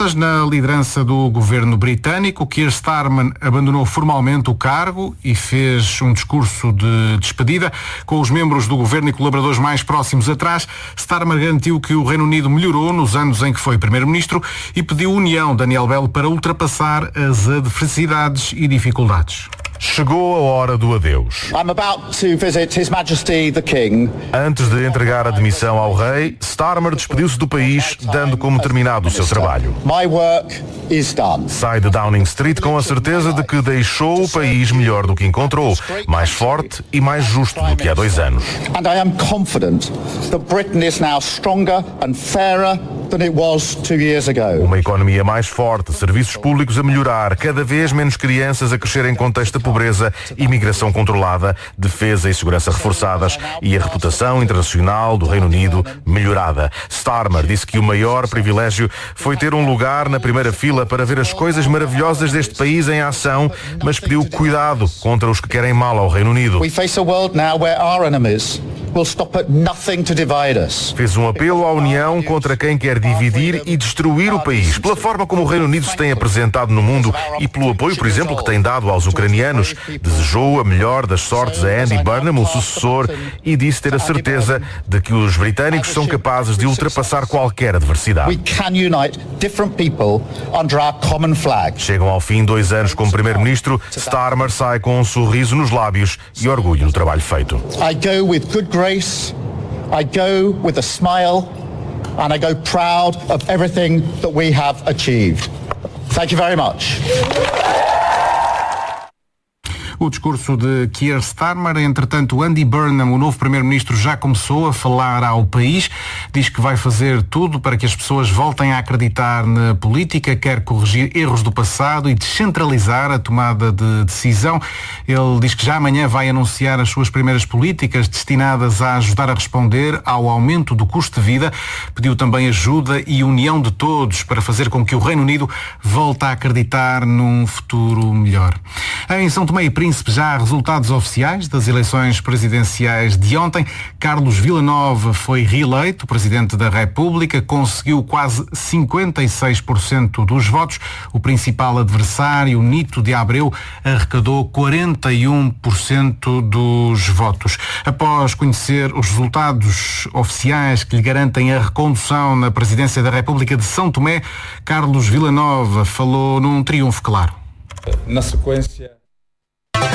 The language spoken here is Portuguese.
mudanças na liderança do governo britânico. Keir Starmer abandonou formalmente o cargo e fez um discurso de despedida. Com os membros do governo e colaboradores mais próximos atrás, Starmer garantiu que o Reino Unido melhorou nos anos em que foi primeiro-ministro e pediu união, Daniel Bell, para ultrapassar as adversidades e dificuldades. Chegou a hora do adeus. I'm about to visit His Majesty the King. Antes de entregar a demissão ao rei, Starmer despediu-se do país, dando como terminado o seu trabalho. My work is done. Sai de Downing Street com a certeza de que deixou o país melhor do que encontrou, mais forte e mais justo do que há 2 anos. And I am confident that Britain is now stronger and fairer than it was 2 years ago. Uma economia mais forte, serviços públicos a melhorar, cada vez menos crianças a crescer em contexto de pobreza, imigração controlada, defesa e segurança reforçadas e a reputação internacional do Reino Unido melhorada. Starmer disse que o maior privilégio foi ter um lugar na primeira fila para ver as coisas maravilhosas deste país em ação, mas pediu cuidado contra os que querem mal ao Reino Unido. We face a world now where our enemies will stop at nothing to divide us. Fez um apelo à União contra quem quer dividir e destruir o país, pela forma como o Reino Unido se tem apresentado no mundo e pelo apoio, por exemplo, que tem dado aos ucranianos. Desejou a melhor das sortes a Andy Burnham, o sucessor, e disse ter a certeza de que os britânicos são capazes de ultrapassar qualquer adversidade. We can unite different people under our common flag. Chegam ao fim 2 anos como primeiro-ministro. Starmer sai com um sorriso nos lábios e orgulho no trabalho feito. I go with good grace, I go with a smile, and I go proud of everything that we have achieved. Thank you very much. O discurso de Keir Starmer. Entretanto, Andy Burnham, o novo primeiro-ministro, já começou a falar ao país. Diz que vai fazer tudo para que as pessoas voltem a acreditar na política, quer corrigir erros do passado e descentralizar a tomada de decisão. Ele diz que já amanhã vai anunciar as suas primeiras políticas destinadas a ajudar a responder ao aumento do custo de vida. Pediu também ajuda e união de todos para fazer com que o Reino Unido volte a acreditar num futuro melhor. Em São Tomé e Príncipe já há resultados oficiais das eleições presidenciais de ontem. Carlos Villanova foi reeleito Presidente da República, conseguiu quase 56% dos votos. O principal adversário, Nito de Abreu, arrecadou 41% dos votos. Após conhecer os resultados oficiais que lhe garantem a recondução na Presidência da República de São Tomé, Carlos Villanova falou num triunfo claro. Na sequência